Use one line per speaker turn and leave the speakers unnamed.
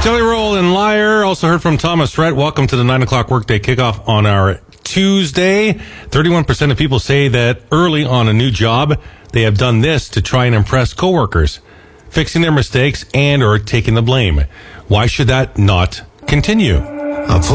Jelly Roll and Liar. Also heard from Thomas Rhett. Welcome to the 9 o'clock workday kickoff on our Tuesday. 31% of people say that early on a new job, they have done this to try and impress coworkers, fixing their mistakes and or taking the blame. Why should that not continue?